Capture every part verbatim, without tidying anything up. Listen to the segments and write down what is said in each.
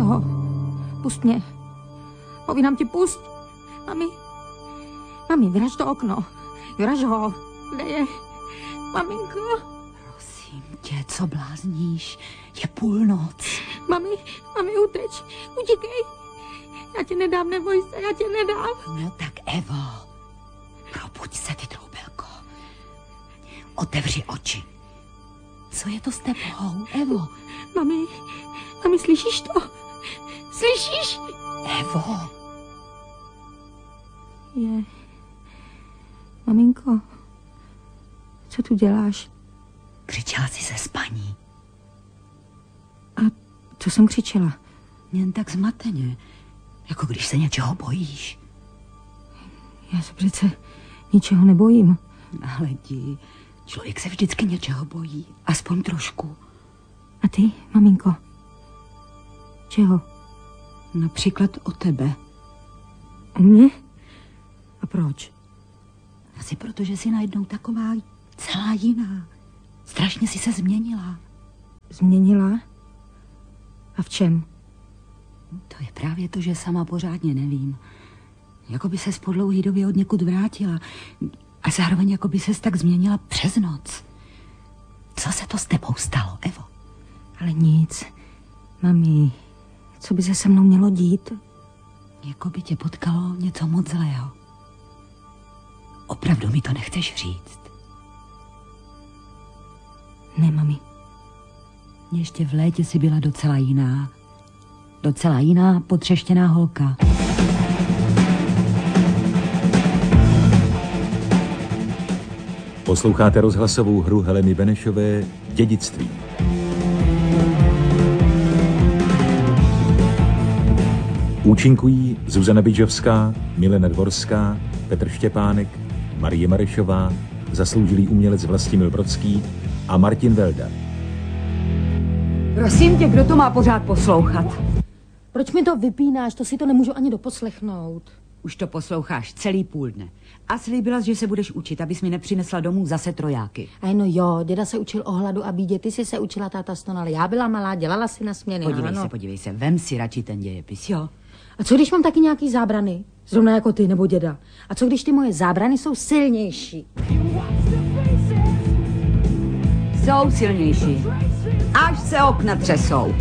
toho. Pust mě. Povídám ti, pust. Mami. Mami, vyraž to okno. Vyraž ho. Kde je? Maminko. Prosím tě, co blázníš? Je půlnoc. Mami, mami, uteč. Utíkej. Já tě nedám, neboj se, já tě nedám. No tak Evo, probuď se, ty troubelko. Otevři oči. Co je to s tebou, Evo? Mami, mami, slyšíš to? Slyšíš? Evo. Je. Maminko, co tu děláš? Křičela jsi ze spaní. A co jsem křičela? Jen tak zmateně, jako když se něčeho bojíš. Já se přece ničeho nebojím. Ale ti, člověk se vždycky něčeho bojí, aspoň trošku. A ty, maminko? Čeho? Například o tebe. O mě? A proč? Asi proto, že jsi najednou taková celá jiná. Strašně jsi se změnila. Změnila? A v čem? To je právě to, že sama pořádně nevím. Jako by ses po dlouhý době od někud vrátila. A zároveň jako by ses tak změnila přes noc. Co se to s tebou stalo, Evo? Ale nic. Mami, co by se se mnou mělo dít? Jako by tě potkalo něco moc zlého. Opravdu mi to nechceš říct? Ne, mami. Ještě v létě jsi byla docela jiná. Docela jiná, potřeštěná holka. Posloucháte rozhlasovou hru Heleny Benešové Dědictví. Účinkují Zuzana Bidžovská, Milena Dvorská, Petr Štěpánek, Marie Marešová, zasloužilý umělec Vlastimil Brodský a Martin Velda. Prosím tě, kdo to má pořád poslouchat? Proč mi to vypínáš? To si to nemůžu ani doposlechnout. Už to posloucháš celý půl dne. A slíbila jsi, že se budeš učit, abys mi nepřinesla domů zase trojáky. A no jo, děda se učil o hladu a bídě, ty jsi se učila, táta stonal. Já byla malá, dělala si na směny. Podívej ano. se, podívej se, vem si radši ten dějepis, jo? A co když mám taky nějaký zábrany? Zrovna jako ty nebo děda. A co když ty moje zábrany jsou silnější? Jsou silnější. Až se okna třesou.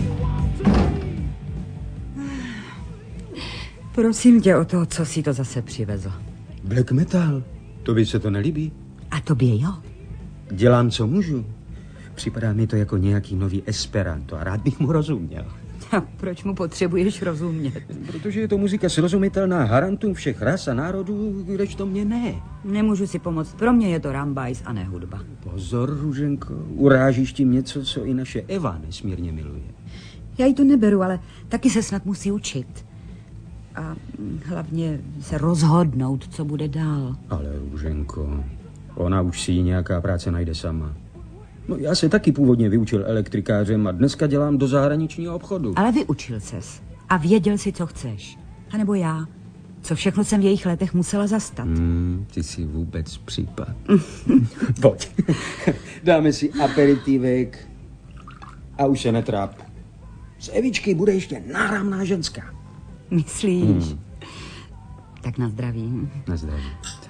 Prosím tě o to, co si to zase přivezl. Black metal. Tobě se to nelíbí? A tobě jo? Dělám, co můžu. Připadá mi to jako nějaký nový Esperanto a rád bych mu rozuměl. A proč mu potřebuješ rozumět? Protože je to muzika srozumitelná harantům všech ras a národů, kdežto mě ne. Nemůžu si pomoct, pro mě je to rambajs a ne hudba. Pozor, Růženko, urážíš tím něco, co i naše Eva nesmírně miluje. Já jí to neberu, ale taky se snad musí učit. A hlavně se rozhodnout, co bude dál. Ale Růženko, ona už si ji nějaká práce najde sama. No já se taky původně vyučil elektrikářem a dneska dělám do zahraničního obchodu. Ale vyučil ses a věděl si, co chceš. A nebo já, co všechno jsem v jejich letech musela zastat. Hmm, ty jsi vůbec případ. Pojď, dáme si aperitivek a už se netráp. Z Evičky bude ještě náramná ženská. Myslíš? Hmm. Tak na zdraví. Na zdraví.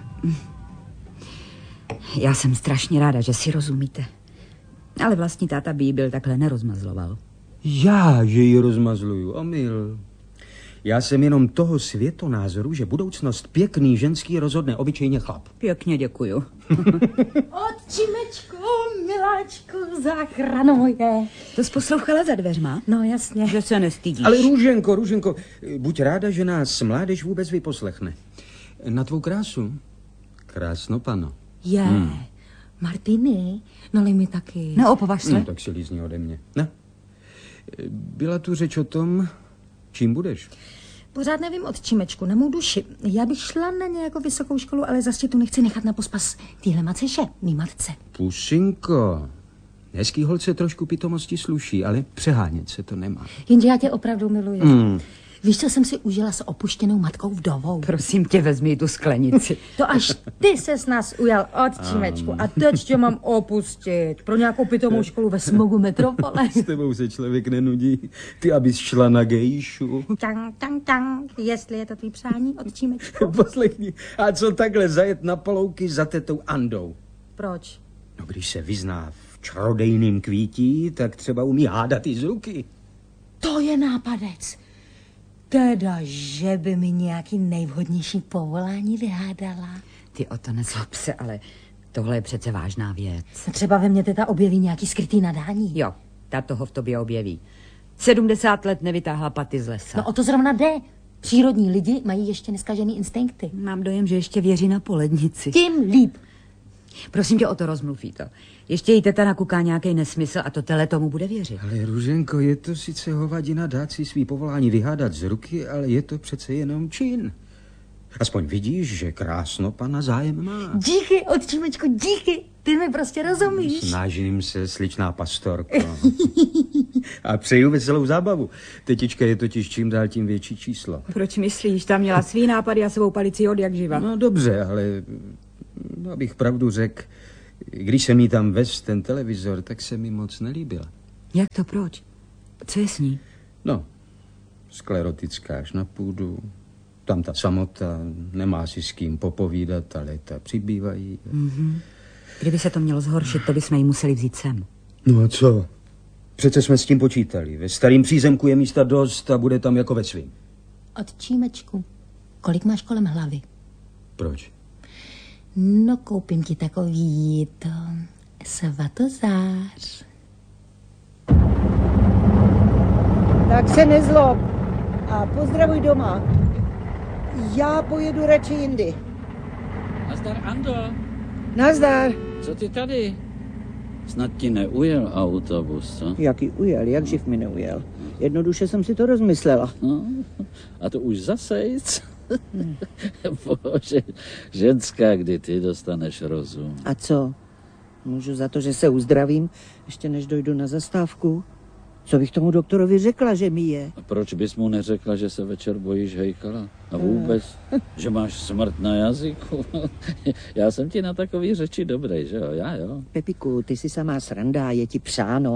Já jsem strašně ráda, že si rozumíte. Ale vlastní táta by ji byl takhle nerozmazloval. Já, že ji rozmazluju, omyl. Já jsem jenom toho světonázoru, že budoucnost pěkný ženský rozhodne obyčejně chlap. Pěkně děkuju. Otčimečku, miláčku, záchrano moje. To jsi poslouchala za dveřma? No jasně. Že se nestydíš. Ale Růženko, Růženko, buď ráda, že nás mládež vůbec vyposlechne. Na tvou krásu. Krásno, pano. Je, hmm. Martiny, nalej mi taky. No, opovaž se. No, tak si lízni ode mě. Ne. Byla tu řeč o tom, čím budeš? Pořád nevím od čimečku, na mou duši. Já bych šla na nějakou vysokou školu, ale zase tu nechci nechat na pospas týhle macejše, mý matce. Pusinko, hezký holce trošku pitomosti sluší, ale přehánět se to nemá. Jenže já tě opravdu miluji. Mm. Víš, co jsem si užila s opuštěnou matkou vdovou? Prosím tě, vezmi tu sklenici. To až ty ses nás ujal, otčímečku. A teď tě mám opustit pro nějakou pitomou školu ve smogu metropole. S tebou se člověk nenudí. Ty abys šla na gejšu. Tang, tang, tang. Jestli je to tvý přání, otčímečku. Poslechni, a co takhle zajet na palouky za tetou Andou? Proč? No, když se vyzná v čarodejným kvítí, tak třeba umí hádat i z ruky. To je nápadec. Teda, že by mi nějaký nejvhodnější povolání vyhádala. Ty o to nezlob se, ale tohle je přece vážná věc. Třeba ve mně teta objeví nějaký skrytý nadání. Jo, ta toho v tobě objeví. sedmdesát let nevytáhla paty z lesa. No o to zrovna jde. Přírodní lidi mají ještě neskažený instinkty. Mám dojem, že ještě věří na polednici. Tím líp. Prosím tě, o to rozmluví to. Ještě jí teta nakuká nějaký nesmysl a to tele tomu bude věřit. Ale Růženko, je to sice hovadina dát si svý povolání vyhádat z ruky, ale je to přece jenom čin. Aspoň vidíš, že krásno pana zájem má. Díky, otčímečku, díky. Ty mi prostě rozumíš. Snažím se, sličná pastorko. A přeju veselou zábavu. Tetička je totiž čím dál tím větší číslo. Proč myslíš? Tam měla svý nápady a svou palici od jak živa. No dobře, ale abych pravdu řekl, když jsem jí tam vez ten televizor, tak se mi moc nelíbila. Jak to, proč? Co je s ní? No, sklerotická až na půdu. Tam ta samota, nemá si s kým popovídat, ale ta přibývají. Mm-hmm. Kdyby se to mělo zhoršit, to bychom jí museli vzít sem. No a co? Přece jsme s tím počítali. Ve starým přízemku je místa dost a bude tam jako ve svým. Otčímečku, kolik máš kolem hlavy? Proč? No, koupím ti takový to svatozář. Tak se nezlob a pozdravuj doma. Já pojedu radši jindy. Nazdar, Ando. Nazdar. Co ty tady? Snad ti neujel autobus, co? Jaký ujel, jak živ mi neujel. Jednoduše jsem si to rozmyslela. No, a to už zasejc? Hmm. Bože, ženská, kdy ty dostaneš rozum. A co? Můžu za to, že se uzdravím, ještě než dojdu na zastávku? Co bych tomu doktorovi řekla, že mi je? A proč bys mu neřekla, že se večer bojíš hejkala? A vůbec, že máš smrt na jazyku? Já jsem ti na takový řeči dobrý, že jo? Já jo. Pepiku, ty jsi samá sranda, je ti přáno.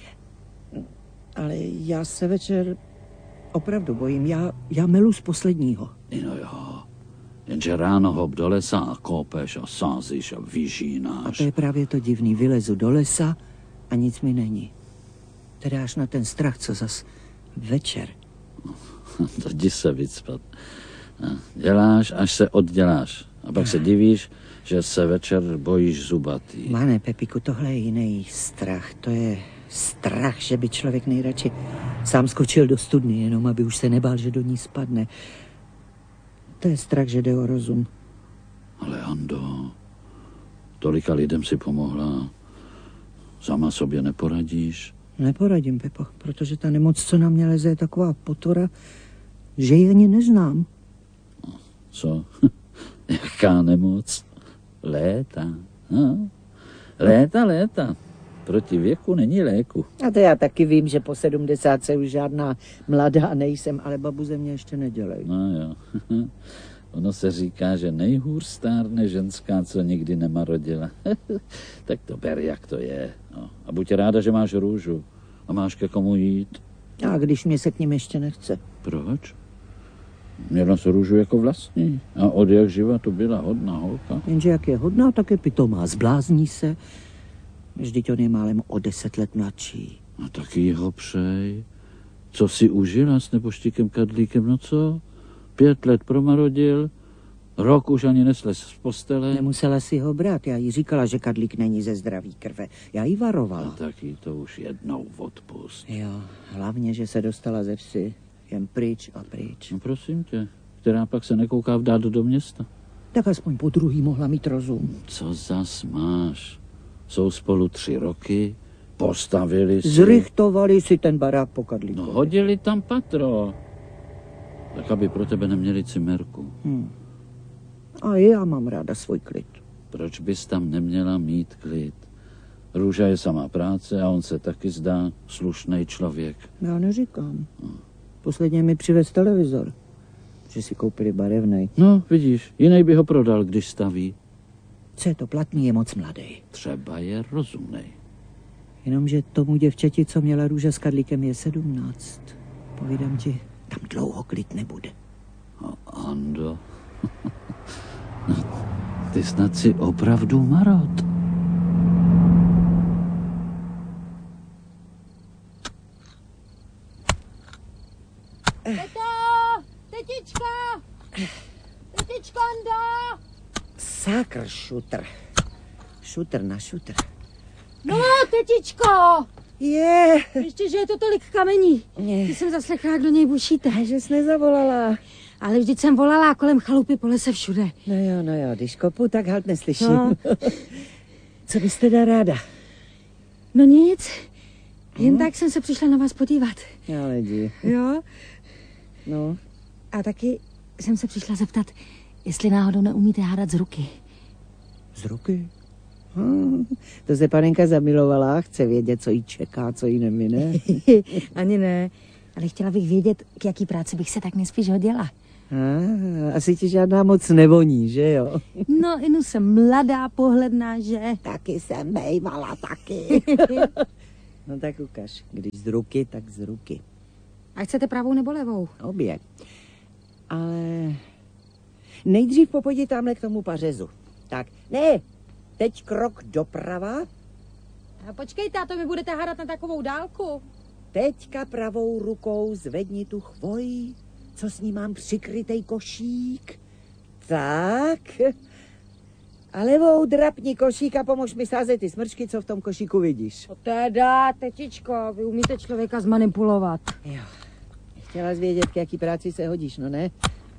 Ale já se večer opravdu bojím. Já, já melu z posledního. No jo, jenže ráno hop do lesa a kopeš a sázíš a vyžínáš. A to je právě to divný. Vylezu do lesa a nic mi není. Teda až na ten strach, co zas večer. To jdi se vycpat. Děláš, až se odděláš. A pak se divíš, že se večer bojíš zubatý. Mane, Pepiku, tohle je jiný strach. To je strach, že by člověk nejradši sám skočil do studny, jenom aby už se nebál, že do ní spadne. To je strach, že jde o rozum. Ale Ando, tolika lidem si pomohla. Sama sobě neporadíš? Neporadím, Pepo, protože ta nemoc, co na mě leze, je taková potvora, že ji ani neznám. Co? Jaká nemoc? Léta. No. Léta, léta. Proti věku není léku. A to já taky vím, že po sedmdesátce už žádná mladá nejsem, ale babu ze mě ještě nedělej. No jo. Ono se říká, že nejhůř stárne ženská, co nikdy nemarodila. Tak to ber, jak to je. No. A buď ráda, že máš růžu a máš ke komu jít. A když mě se k ním ještě nechce. Proč? Měla se růžu jako vlastní. A od jak živa to byla hodná holka. Jenže jak je hodná, tak je pitomá. Zblázní se. Vždyť on je málem o deset let mladší. No taky ho přej. Co si užila s neboštíkem Kadlíkem, no co? Pět let promarodil, rok už ani neslez z postele. Nemusela si ho brát, já jí říkala, že Kadlík není ze zdraví krve. Já jí varovala. A taky to už jednou odpust. Jo, hlavně, že se dostala ze vsi. Jen pryč a pryč. No prosím tě, která pak se nekouká vdát do města. Tak aspoň po druhý mohla mít rozum. Co zas máš? Jsou spolu tři roky, postavili si... Zrychtovali si ten barák po Kadlíkovi. No hodili tam patro. Tak aby pro tebe neměli cimerku. Hmm. A já mám ráda svůj klid. Proč bys tam neměla mít klid? Růža je samá práce a on se taky zdá slušnej člověk. Já neříkám. Posledně mi přivez televizor, že si koupili barevnej. No, vidíš, jiný by ho prodal, když staví. Co je to platný, je moc mladý. Třeba je rozumnej. Jenomže tomu děvčeti, co měla Růža s Karlíkem, je sedmnáct. Povídám ti, tam dlouho klid nebude. A Ando, no, ty snad si opravdu marot. Teto! Tetička! Tetičko, Ando! Sákr, šutr. Šutr na šutr. No, tetičko! Je, Ještě, že je to tolik kamení. Ne. Když jsem zaslechla, jak do něj bušíte. že jsi nezavolala. Ale vždyť jsem volala kolem chalupy po lese všude. No jo, no jo, když kopu, tak halt neslyším. No. Co byste da ráda? No nic. Jen tak jsem se přišla na vás podívat. Ale jdi. Jo? No, A taky jsem se přišla zeptat, jestli náhodou neumíte hádat z ruky. z ruky. Hm, to se panenka zamilovala, chce vědět, co jí čeká, co jí nemine. Ani ne. Ale chtěla bych vědět, k jaký práci bych se tak nejspíš hodila. Ah, asi ti žádná moc nevoní, že jo? No, inu jsem mladá, pohledná, že? Taky jsem bejvala, taky. No tak ukaž, když z ruky, tak z ruky. A chcete pravou nebo levou? Obě. Ale nejdřív popojdi tamhle k tomu pařezu. Tak, ne, teď krok doprava, A počkejte, a to mi budete hádat na takovou dálku? teďka pravou rukou zvedni tu chvoj, co s ní mám přikrytej košík. Tak. A levou drapni košík a pomož mi sázet ty smrčky, co v tom košíku vidíš. No teda, tetičko, vy umíte člověka zmanipulovat. Jo. Chtěla jsi vědět, k jaký práci se hodíš, no ne?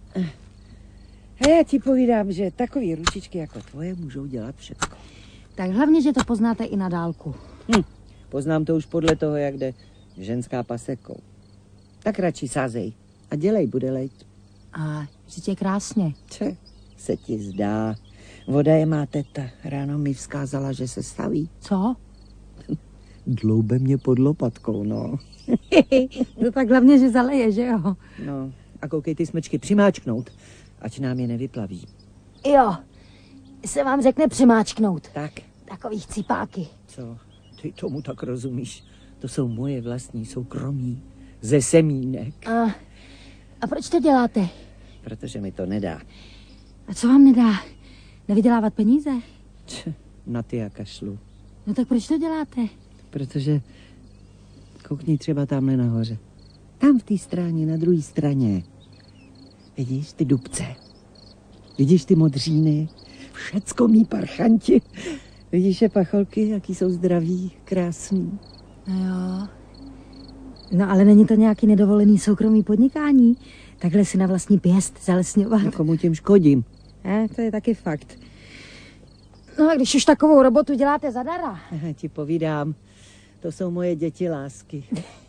A já ti povídám, že takový ručičky jako tvoje můžou dělat všecko. Tak hlavně, že to poznáte i na dálku. Hm. Poznám to už podle toho, jak jde ženská pasekou. Tak radši sázej a dělej, bude lejt. A vždyť je krásně. Če, se ti zdá. Voda je má teta. Ráno mi vzkázala, že se staví. Co? Dloube mě pod lopatkou, no. No tak hlavně, že zaleje, že jo? No, a koukej ty smečky přimáčknout, ať nám je nevyplaví. Jo, se vám řekne přemáčknout. Tak, Takový chcípáky. co? Ty tomu tak rozumíš? To jsou moje vlastní soukromí. Ze semínek. A, a proč to děláte? Protože mi to nedá. A co vám nedá? Nevydělávat peníze? Č, na ty a kašlu. No tak proč to děláte? Protože koukni třeba tamhle nahoře. Tam v té straně, na druhé straně. Vidíš ty dubce? Vidíš ty modříny? Všecko mý parchanti. Vidíš je pacholky, jaký jsou zdraví, krásný. No jo. No ale není to nějaký nedovolený soukromý podnikání? Takhle si na vlastní pěst zalesňovat? A komu tím škodím? Eh, to je taky fakt. No a když už takovou robotu děláte zadara. Aha, ti povídám, to jsou moje děti lásky.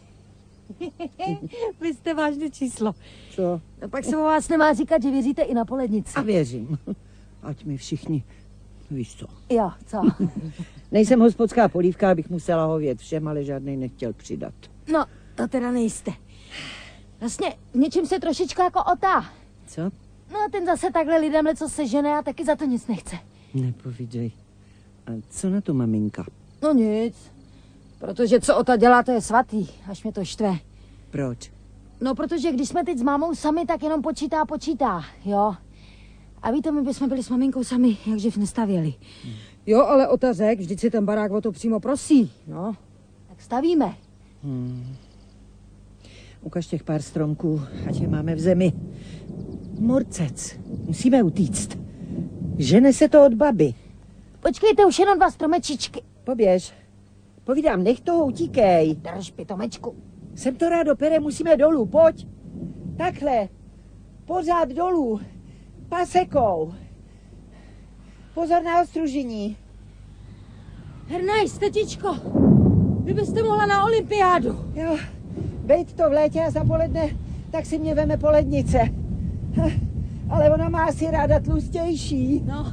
Vy jste vážné číslo. Co? No pak se o vás nemá říkat, že věříte i na polednici. A věřím. Ať mi všichni, víš co. Jo, co? Nejsem hospodská polívka, abych musela hovět všem, ale žádnej nechtěl přidat. No, to teda nejste. Vlastně v něčem se trošičku jako otá. Co? No a ten zase takhle lidem leco sežene a taky za to nic nechce. Nepovídej. A co na to maminka? No nic. Protože co Ota dělá, to je svatý, až mě to štve. Proč? No, protože když jsme teď s mámou sami, tak jenom počítá, počítá, jo. A víte, my bychom byli s maminkou sami, jakživ nestavěli. Hmm. Jo, ale Ota řekl, vždyť si ten barák o to přímo prosí, no. Tak stavíme. Hmm. Ukaž těch pár stromků, ať je máme v zemi. Morcec, musíme utíct. Žene se to od baby. Počkejte, už jenom dva stromečičky. Poběž. Povídám, nech toho, utíkej. Drž, pitomečku. Sem to rádo pere, musíme dolů, pojď. Takhle. Pořád dolů. Pasekou. Pozor na ostružení. Hernajs, tetičko, vy byste mohla na olympiádu. Jo, bejt to v létě a zapoledne, tak si mě veme polednice. Ale ona má asi ráda tlustější. No.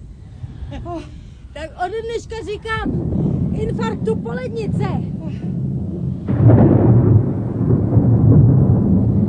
Tak ode dneška říkám infarktu polednice.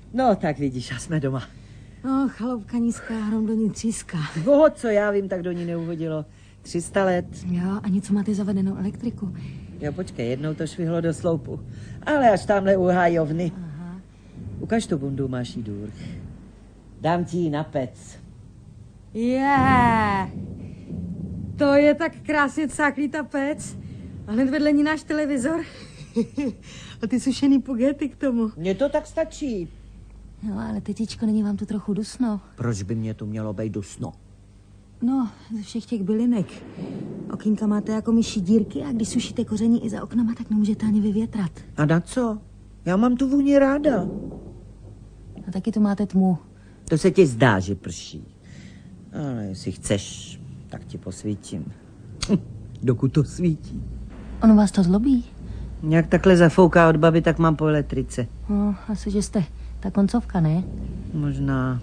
No, tak vidíš, a jsme doma. No, chaloupka nízká, hrom do ní tříská. O, co já vím, tak do ní neuhodilo. tři sta let. Jo, a něco máte zavedenou elektriku. Jo, počkej, jednou to švihlo do sloupu. Ale až tamhle u hájovny. Aha. Ukaž tu bundu, máš jí důr. Dám ti ji na pec. Je, yeah. To je tak krásně cáklý ta pec. A hned vedle ní náš televizor. A ty sušený pugety k tomu. Mně to tak stačí. No, ale tetičko, není vám tu trochu dusno? Proč by mě tu mělo být dusno? No, ze všech těch bylinek. Okýnka máte jako myší dírky a když sušíte koření i za oknama, tak nemůžete ani vyvětrat. A na co? Já mám tu vůni ráda. A taky tu máte tmu. To se ti zdá, že prší. Ale jestli chceš, tak ti posvítím. Hm, dokud to svítí. Ono vás to zlobí? Jak takhle zafouká od baby, tak mám po elektrice. No, asi, že jste ta koncovka, ne? Možná.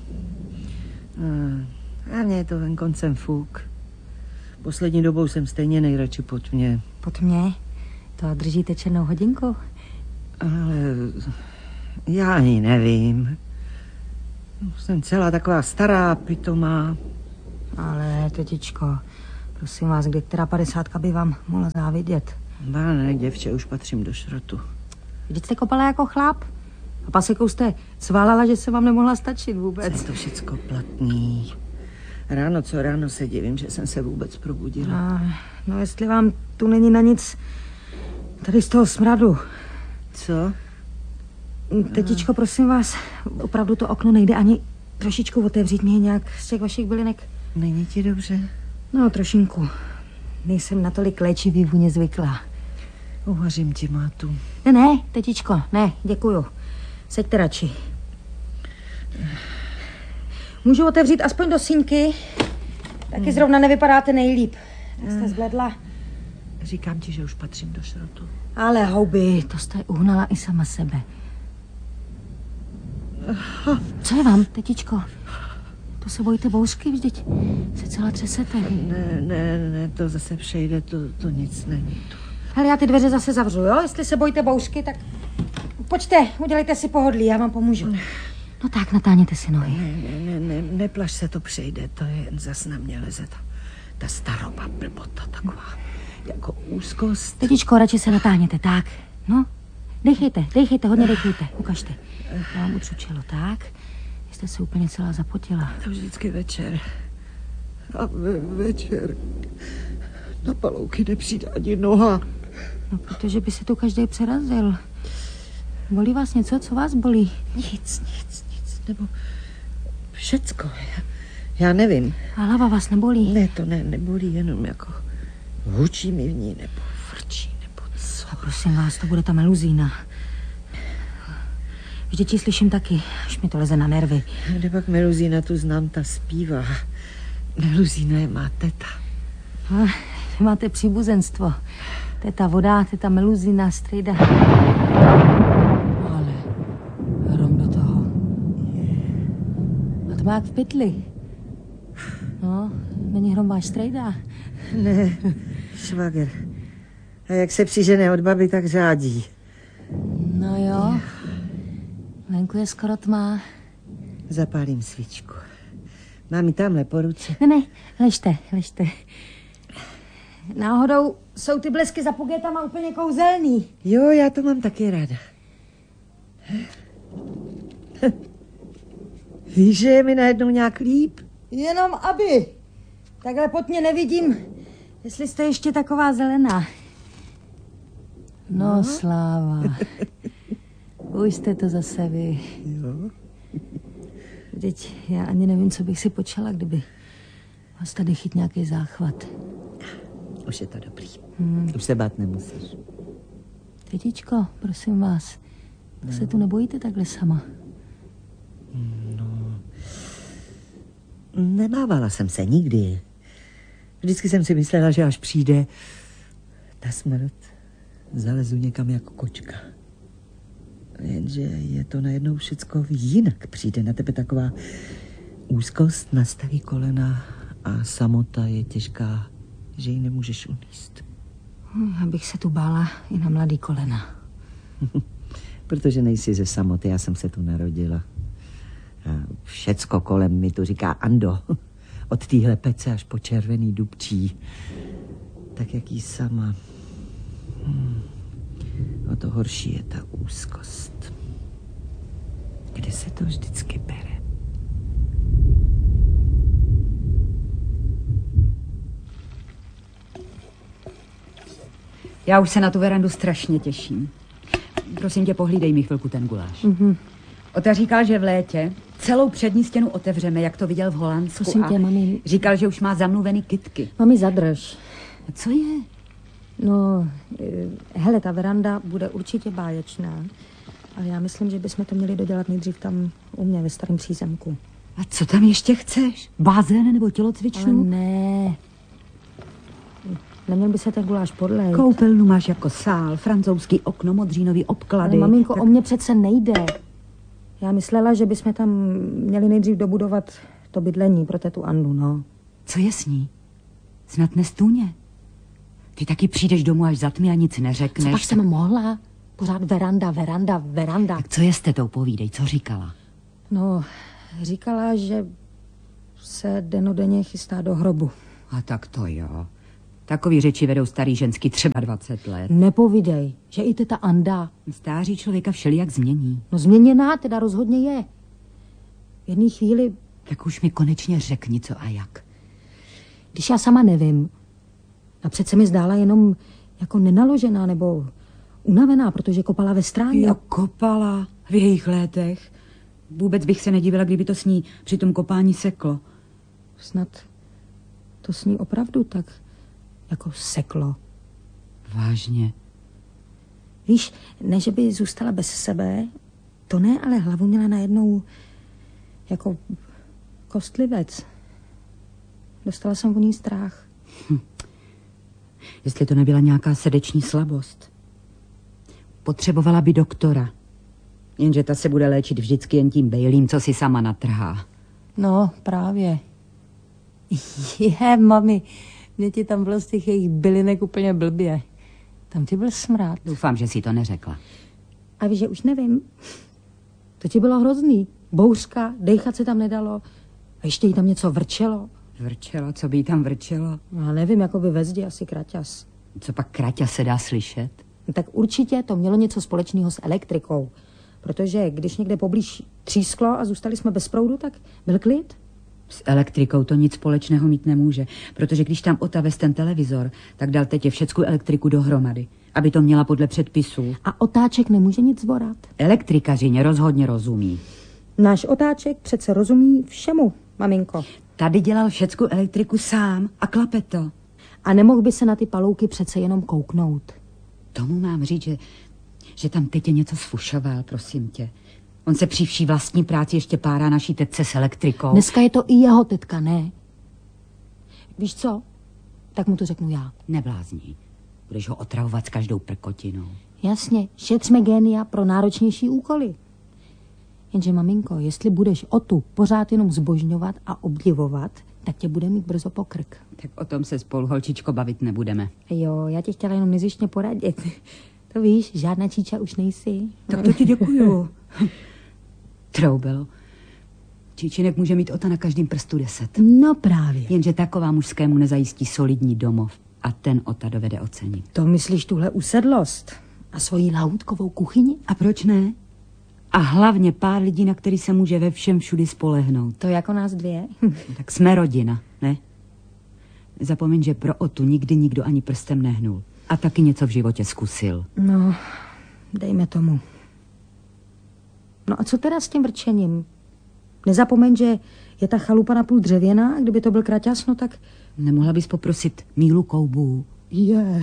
A mě je to ven koncem fuk. Poslední dobou jsem stejně nejradši pod mě. Pod mě? To držíte černou hodinku? Ale já ani nevím. Jsem celá taková stará, pitomá. Ale, tetičko, prosím vás, kde která padesátka by vám mohla závidět? Ba ne, děvče, už patřím do šrotu. Vždyť jste kopala jako chlap. A pasekou jste sválala, že se vám nemohla stačit vůbec. Je to všecko platný. Ráno co ráno se divím, že jsem se vůbec probudila. A, no, jestli vám tu není na nic tady z toho smradu. Co? Tetičko, prosím vás, opravdu to okno nejde ani trošičku otevřít mě nějak z těch vašich bylinek. Není ti dobře? No, trošinku. Nejsem natolik léčivý vůně zvyklá. Uvařím ti, mátu. Ne, ne, tetičko, ne, děkuju. Seďte radši. Můžu otevřít aspoň do síňky? Taky zrovna nevypadáte nejlíp. Tak jste zbledla. Říkám ti, že už patřím do šrotu. Ale houby, to jste uhnala i sama sebe. Co je vám, tetičko? To se bojíte bouřky, vždyť se celá třesete. Ne, ne, ne, to zase přejde, to, to nic není. To... Hele, já ty dveře zase zavřu, jo? Jestli se bojíte bouřky, tak pojďte, udělejte si pohodlí, já vám pomůžu. No tak, natáhněte si nohy. Ne, ne, ne, neplaš se, to přejde, to je jen zas na mě leze ta, ta staroba blbota taková, jako úzkost. Tetičko, radši se natáhněte, tak, no. Dejchejte, dejchejte, hodně dejchejte, ukažte. Já vám utřu čelo, tak. Jste se úplně celá zapotila. To vždycky večer. A ve, večer na palouky nepřijde ani noha. No, protože by se tu každý přerazil. Bolí vás něco? Co vás bolí? Nic, nic, nic, nebo všecko. Já, já nevím. A hlava vás nebolí? Ne, to ne, nebolí, jenom jako hučí mi v ní, nebo frčí, nebo co. A prosím vás, to bude ta meluzína. Vždyť ji slyším taky, až mi to leze na nervy. Kde pak Meluzína tu znám, ta zpívá. Meluzína je má teta. A, vy máte příbuzenstvo. Teta voda, teta meluzína, strejda. Ale hrom do toho. A to má jak v pytli. No, není hrom váš strejda. Ne, švager. A jak se přižene od baby, tak řádí. No jo. Venku je skoro tma. Zapálím svíčku. Mám ji tamhle po ruce. Ne, ne, ležte, ležte. Náhodou jsou ty blesky za pugetama úplně kouzelný. Jo, já to mám taky ráda. Víš, že je mi najednou nějak líp? Jenom aby. Takhle pod mě nevidím, jestli jste ještě taková zelená. No, sláva. Už jste to zase vy. Jo. Teď já ani nevím, co bych si počala, kdyby vás tady chyt nějaký záchvat. Už je to dobrý. Hmm. Už se bát nemusíš. Tetičko, prosím vás, no. Se tu nebojíte takhle sama? No, nebávala jsem se nikdy. Vždycky jsem si myslela, že až přijde ta smrt, zalezu někam jako kočka. Jenže je to najednou všecko jinak. Přijde na tebe taková úzkost, nastaví kolena a samota je těžká, že ji nemůžeš uníst. Hm, abych se tu bála i na mladý kolena. Protože nejsi ze samoty, já jsem se tu narodila. Všecko kolem mi tu říká Ando. Od téhle pece až po červený dubčí. Tak jak jí sama. Hmm. O to horší je ta úzkost. Kde se to vždycky bere? Já už se na tu verandu strašně těším. Prosím tě, pohlídej mi chvilku ten guláš. Mm-hmm. Ota říkal, že v létě celou přední stěnu otevřeme, jak to viděl v Holandsku. Prosím tě, a mami. Říkal, že už má zamluvený kytky. Mami, zadrž. A co je? No, hele, ta veranda bude určitě báječná. Ale já myslím, že bychom to měli dodělat nejdřív tam u mě ve starém přízemku. A co tam ještě chceš? Bazén nebo Ale tělocvičnu? ne. Neměl by se ten guláš podlejt. Koupelnu máš jako sál, francouzský okno, modřínový obklady. Ale maminko, tak... o mě přece nejde. Já myslela, že bychom tam měli nejdřív dobudovat to bydlení pro tetu Andu, no. Co je s ní? Snad nestůně. Ty taky přijdeš domů až za tmy a nic neřekneš. Co pak jsem mohla? Pořád veranda, veranda, veranda. Tak co je s tetou, povídej, co říkala? No, říkala, že se denodenně chystá do hrobu. A tak to jo. Takový řeči vedou starý ženský třeba dvacet let. Nepovídej, že i teta Anda. Stáří člověka všelijak změní. No změněná teda rozhodně je. V jedné chvíli, Tak už mi konečně řekni, co a jak. když já sama nevím, napřed se mi zdála jenom jako nenaložená nebo unavená, protože kopala ve stráně. Jo, kopala v jejich létech. Vůbec bych se nedivila, kdyby to s ní při tom kopání seklo. Snad to s ní opravdu tak jako seklo. Vážně. Víš, ne, že by zůstala bez sebe, to ne, ale hlavu měla najednou jako kostlivec. Dostala jsem o ní strach. Hm. Jestli to nebyla nějaká srdeční slabost. Potřebovala by doktora. Jenže ta se bude léčit vždycky jen tím bejlím, co si sama natrhá. No, právě. Je, mami, mě ti tam bylo z těch jejich bylinek úplně blbě. Tam ti byl smrad. Doufám, že si to neřekla. A víš, že už nevím. To ti bylo hrozný. Bouřka, dejchat se tam nedalo. A ještě jí tam něco vrčelo. Vrčelo, co by jí tam vrčelo? Já nevím, jako by ve zdi asi kraťas. Co pak kraťa se dá slyšet? No, tak určitě to mělo něco společného s elektrikou. Protože když někde poblíž třísklo a zůstali jsme bez proudu, tak byl klid. S elektrikou to nic společného mít nemůže, protože když tam otavez ten televizor, tak dal tetě všeckou elektriku dohromady, aby to měla podle předpisů. A otáček nemůže nic zvorat. Elektrikařině rozhodně rozumí. Náš otáček přece rozumí všemu, maminko. Tady dělal všeckou elektriku sám a klape to. A nemohl by se na ty palouky přece jenom kouknout. Tomu mám říct, že, že tam tetě něco sfušoval, prosím tě. On se při vší vlastní práci ještě párá naší tetce s elektrikou. Dneska je to i jeho tetka, ne? Víš co? Tak mu to řeknu já. Neblázni. Budeš ho otravovat s každou prkotinou. Jasně, šetřme génia pro náročnější úkoly. Jenže, maminko, jestli budeš o tu pořád jenom zbožňovat a obdivovat, tak tě bude mít brzo po krk. Tak o tom se spolu, holčičko, bavit nebudeme. Jo, já tě chtěla jenom nezištně poradit. To víš, žádná číča už nejsi. Tak to ti děkuju. Troubelo. Číčinek může mít ota na každém prstu deset. No právě. Jenže taková mužskému nezajistí solidní domov. A ten ota dovede ocenit. To myslíš tuhle usedlost? A svoji lahůdkovou kuchyni? A proč ne? A hlavně pár lidí, na který se může ve všem všudy spolehnout. To jako nás dvě? Tak jsme rodina, ne? Zapomeň, že pro otu nikdy nikdo ani prstem nehnul. A taky něco v životě zkusil. No, dejme tomu. No a co teda s tím vrčením? Nezapomeň, že je ta chalupa napůl dřevěná a kdyby to byl kraťas, no tak... Nemohla bys poprosit Mílu Koubů? Je.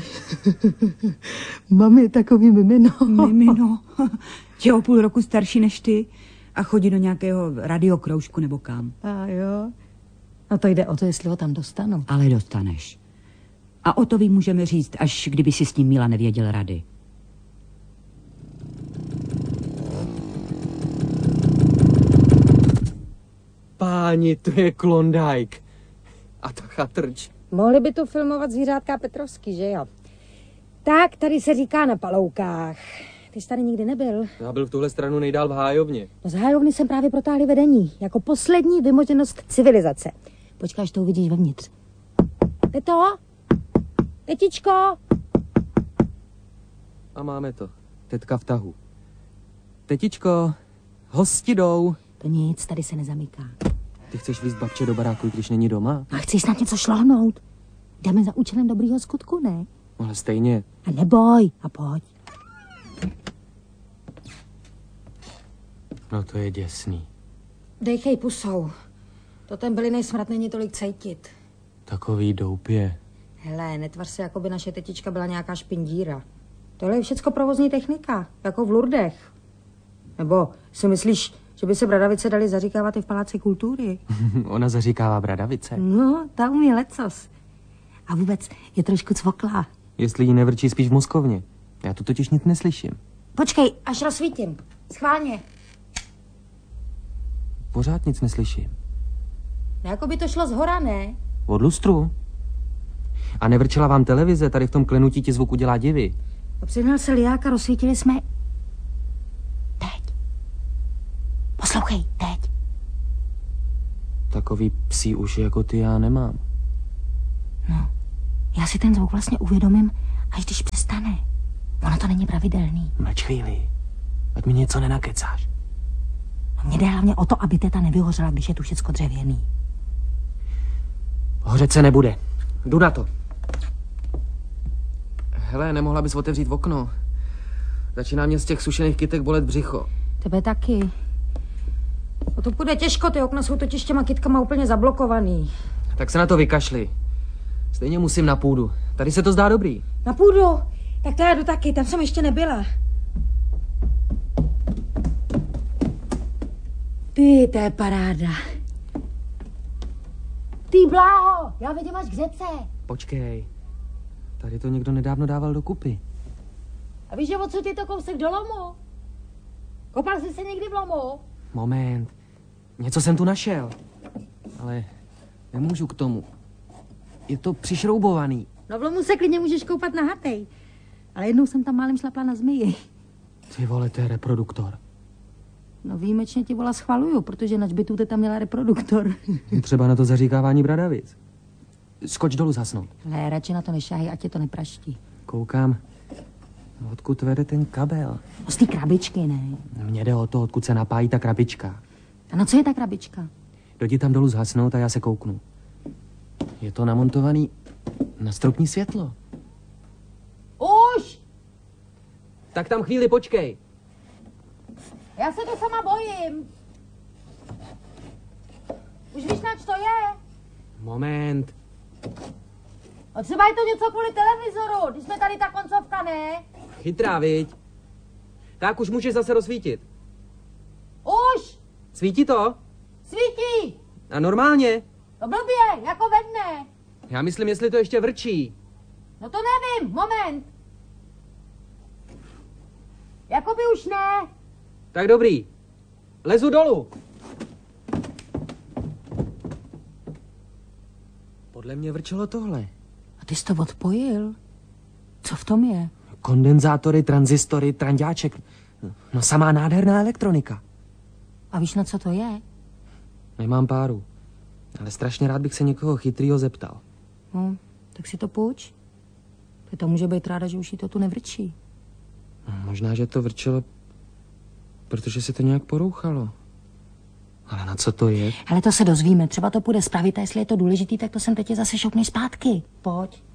Mami, takový mimino. Mimino. Je o půl roku starší než ty a chodí do nějakého radiokroužku nebo kam. A jo. A to jde o to, jestli ho tam dostanu. Ale dostaneš. A o to vy můžeme říct, až kdyby si s ním Míla nevěděl rady. Páni, to je Klondike. A ta chatrč. Mohli by tu filmovat zvířátka Petrovský, že jo? Tak, tady se říká na paloukách. ty jsi tady nikdy nebyl. Já byl v tuhle stranu nejdál v hájovně. No z hájovny jsem právě protáhli vedení, jako poslední vymoženost civilizace. Počkej, až to uvidíš vevnitř. Teto? Tetičko? A máme to. Tetka v tahu. Tetičko, hosti jdou. To nic, tady se nezamyká. Ty chceš víc babče do baráku, když není doma? A chci snad něco šlohnout. Jdeme za účelem dobrýho skutku, ne? Ale stejně. A neboj, a pojď. No to je děsný. Dejchej pusou. To ten bylinej smrad není tolik cejtit. Takový doupě. Hele, netvař se, jako by naše tetička byla nějaká špindíra. Tohle je všecko provozní technika, jako v Lurdech. Nebo si myslíš, že by se bradavice dali zaříkávat i v paláci kultury? Ona zaříkává bradavice. No, ta umí lecos. A vůbec je trošku cvoklá. Jestli jí nevrčí spíš v mozkovně. Já tu totiž nic neslyším. Počkej, až rozsvítím. Schválně. Pořád nic neslyším. No, jako by to šlo z hora, ne? Od lustru? A nevrčela vám televize, tady v tom klenutí ti zvuk udělá divy. Přihnal se liák a rozsvítili jsme... Teď. Poslouchej, teď. Takový psí uši jako ty já nemám. No, já si ten zvuk vlastně uvědomím, až když přestane. Ono to není pravidelný. Mlč chvíli, ať mi něco nenakecáš. No, mně jde hlavně o to, aby teta nevyhořela, když je tu všecko dřevěný. Hořet se nebude. Jdu na to. Hele, nemohla bys otevřít okno. Začíná mě z těch sušených kytek bolet břicho. Tebe taky. O to půjde těžko, ty okna jsou totiž těma kytkama úplně zablokovaný. Tak se na to vykašli. Stejně musím na půdu. Tady se to zdá dobrý. Na půdu? Tak to já jdu taky, tam jsem ještě nebyla. Ty, to je paráda. Ty bláho, já vidím až k řece. Počkej. Tady to někdo nedávno dával dokupy. A víš, že odsud je to kousek do lomu? Kopal jsi se někdy v lomu? Moment. Něco jsem tu našel. Ale nemůžu k tomu. Je to přišroubovaný. No v lomu se klidně můžeš koupat na hatej. Ale jednou jsem tam málem šlapla na zmiji. Ty vole, to je reproduktor. No výjimečně ti vola schvaluju, protože na hřbitu tam měla reproduktor. Třeba na to zaříkávání bradavic. Skoč dolů zasnout. Ne, radši na to nešáhej, ať tě to nepraští. Koukám, odkud vede ten kabel. No z té krabičky, ne? Mně jde o to, odkud se napájí ta krabička. A na co je ta krabička? Jdi tam dolů zhasnout a já se kouknu. Je to namontovaný na stropní světlo. Už! Tak tam chvíli počkej. Já se to sama bojím. Už víš, nač to je? Moment. A třeba je to něco kvůli televizoru, když jsme tady ta koncovka, ne? Chytrá, viď? Tak už můžeš zase rozsvítit. Už! Svítí to? Svítí! A normálně? No blbě, jako ve dne. Já myslím, jestli to ještě vrčí. No to nevím, moment. Jakoby už ne. Tak dobrý. Lezu dolů. Podle mě vrčelo tohle. A ty jsi to odpojil? Co v tom je? Kondenzátory, tranzistory, tranďáček. No samá nádherná elektronika. A víš, na co to je? Nemám páru. Ale strašně rád bych se někoho chytrýho zeptal. No, tak si to půjč. To může být ráda, že už jí to tu nevrčí. No, možná, že to vrčelo, protože se to nějak porouchalo. Ale na co to je? Hele, to se dozvíme. Třeba to půjde zpravit a jestli je to důležitý, tak to sem teď zase šoupneš zpátky. Pojď.